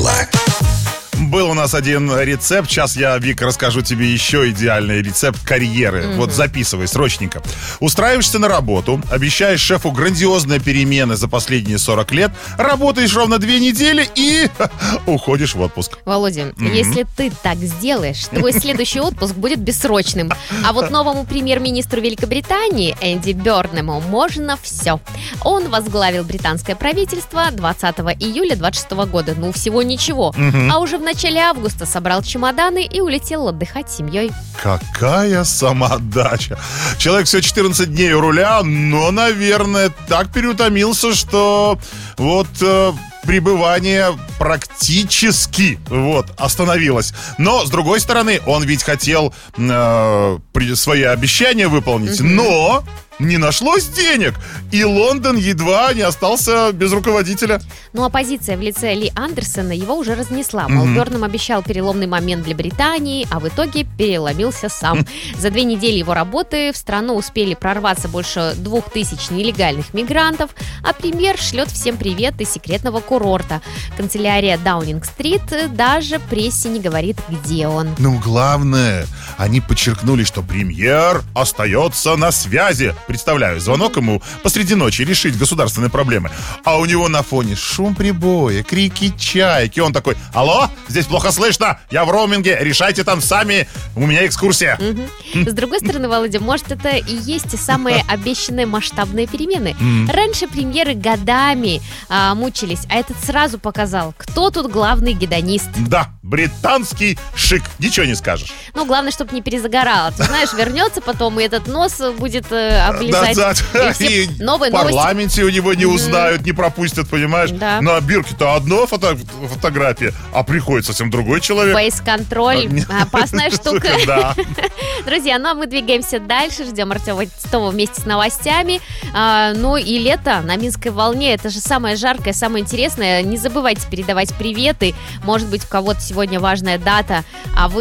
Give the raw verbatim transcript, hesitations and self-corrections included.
дела. Был у нас один рецепт. Сейчас я, Вика, расскажу тебе еще идеальный рецепт карьеры. Mm-hmm. Вот записывай, срочненько. Устраиваешься на работу, обещаешь шефу грандиозные перемены за последние сорок лет, работаешь ровно две недели и уходишь в отпуск. Володя, mm-hmm. если ты так сделаешь, твой следующий отпуск будет бессрочным. А вот новому премьер-министру Великобритании Энди Бёрнему можно все. Он возглавил британское правительство двадцатого июля двадцать шестого года. Ну, всего ничего. Mm-hmm. А уже в В начале августа собрал чемоданы и улетел отдыхать с семьей. Какая самоотдача. Человек все четырнадцать дней у руля, но, наверное, так переутомился, что вот э, пребывание практически вот остановилось. Но, с другой стороны, он ведь хотел э, свои обещания выполнить, mm-hmm. но не нашлось денег, и Лондон едва не остался без руководителя. Ну, оппозиция в лице Ли Андерсона его уже разнесла. Мол, mm-hmm. Бёрнем обещал переломный момент для Британии, а в итоге переломился сам. Mm-hmm. За две недели его работы в страну успели прорваться больше двух тысяч нелегальных мигрантов, а премьер шлет всем привет из секретного курорта. Канцелярия Даунинг-стрит даже прессе не говорит, где он. Ну, главное, они подчеркнули, что премьер остается на связи. Представляю, звонок ему посреди ночи решить государственные проблемы. А у него на фоне шум прибоя, крики чайки. Он такой: алло, здесь плохо слышно, я в роуминге, решайте там сами, у меня экскурсия. Угу. С другой стороны, Володя, может, это и есть те самые обещанные масштабные перемены. Раньше премьеры годами а, мучились, а этот сразу показал, кто тут главный гедонист. Да, британский шик, ничего не скажешь. Ну, главное, чтобы не перезагорало. Ты знаешь, вернется потом, и этот нос будет э, облизать. Да, да. И, и новые в парламенте новости. У него не узнают, mm-hmm. не пропустят, понимаешь? Да. На бирке-то одна фото- фотография, а приходит совсем другой человек. Фейс-контроль, опасная штука. Да. Друзья, ну а мы двигаемся дальше, ждем Артема Титова вместе с новостями. А, ну и лето на Минской волне, это же самое жаркое, самое интересное. Не забывайте передавать приветы. Может быть, у кого-то сегодня важная дата, а вы